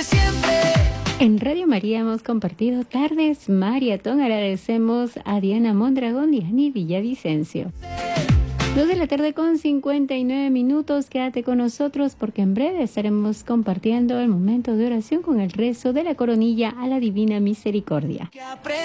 siempre. En Radio María hemos compartido Tardes Maratón. Agradecemos a Diana Mondragón y Ani Villavicencio. 2:59 p.m. Quédate con nosotros porque en breve estaremos compartiendo el momento de oración con el rezo de la coronilla a la Divina Misericordia.